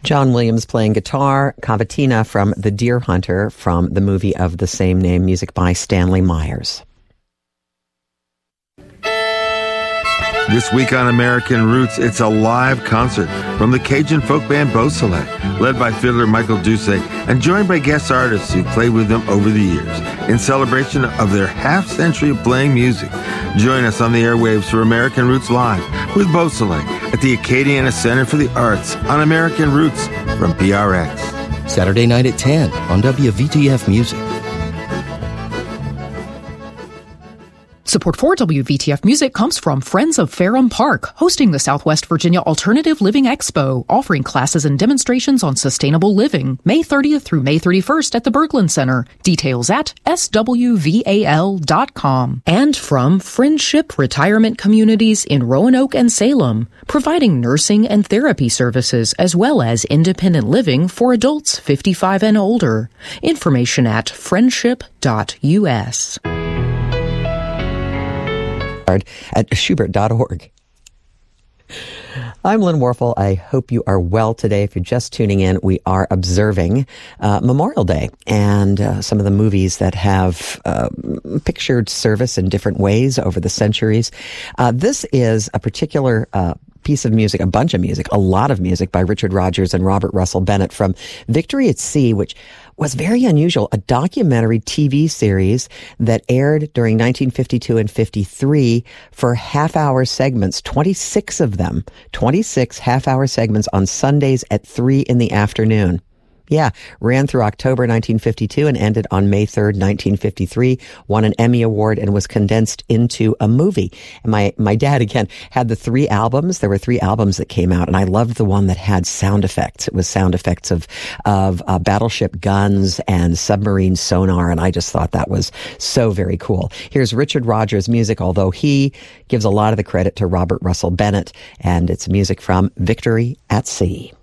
John Williams playing guitar, Cavatina from The Deer Hunter from the movie of the same name, music by Stanley Myers. This week on American Roots, it's a live concert from the Cajun folk band Beausoleil, led by fiddler Michael Doucet and joined by guest artists who played with them over the years in celebration of their half-century of playing music. Join us on the airwaves for American Roots Live with Beausoleil at the Acadiana Center for the Arts on American Roots from PRX. Saturday night at 10 on WVTF Music. Support for WVTF Music comes from Friends of Ferrum Park, hosting the Southwest Virginia Alternative Living Expo, offering classes and demonstrations on sustainable living, May 30th through May 31st at the Berglund Center. Details at swval.com. And from Friendship Retirement Communities in Roanoke and Salem, providing nursing and therapy services as well as independent living for adults 55 and older. Information at friendship.us. At schubert.org. I'm Lynn Warfel. I hope you are well today. If you're just tuning in, we are observing Memorial Day and some of the movies that have pictured service in different ways over the centuries. This is a particular piece of music, a bunch of music, a lot of music by Richard Rodgers and Robert Russell Bennett from Victory at Sea, which was very unusual, a documentary TV series that aired during 1952 and 53 for half-hour segments, 26 of them, 26 half-hour segments on Sundays at 3 in the afternoon. Yeah, ran through October 1952 and ended on May 3rd, 1953, won an Emmy Award and was condensed into a movie. And my dad, again, had the 3 albums. There were 3 albums that came out, and I loved the one that had sound effects. It was sound effects of battleship guns and submarine sonar, and I just thought that was so very cool. Here's Richard Rodgers' music, although he gives a lot of the credit to Robert Russell Bennett, and it's music from Victory at Sea.